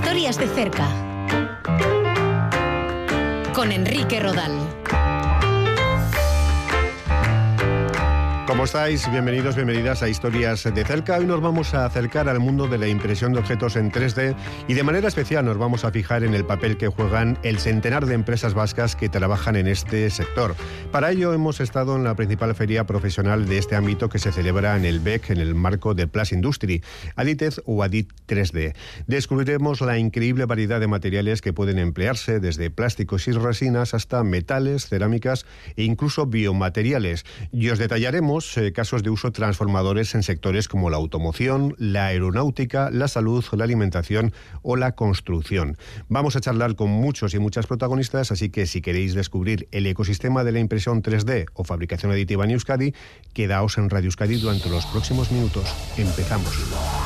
Historias de cerca. Con Enrique Rodal. ¿Cómo estáis? Bienvenidos, bienvenidas a Historias de Cerca. Hoy nos vamos a acercar al mundo de la impresión de objetos en 3D y de manera especial nos vamos a fijar en el papel que juegan el centenar de empresas vascas que trabajan en este sector. Para ello hemos estado en la principal feria profesional de este ámbito que se celebra en el BEC en el marco de Plus Industry, Aditez o Adit 3D. Descubriremos la increíble variedad de materiales que pueden emplearse, desde plásticos y resinas hasta metales, cerámicas e incluso biomateriales. Y os detallaremos casos de uso transformadores en sectores como la automoción, la aeronáutica, la salud, la alimentación o la construcción. Vamos a charlar con muchos y muchas protagonistas, así que si queréis descubrir el ecosistema de la impresión 3D o fabricación aditiva en Euskadi, quedaos en Radio Euskadi durante los próximos minutos. Empezamos.